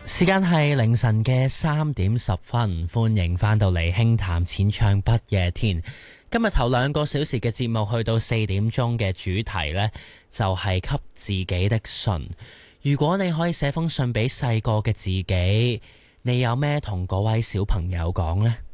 時間係凌晨嘅3:10，歡迎翻到嚟輕談淺唱不夜天。今日頭2個小時嘅節目去到4點鐘嘅主題呢，就係給自己的信。如果你可以寫封信俾細個嘅自己，你有咩同嗰位小朋友講呢？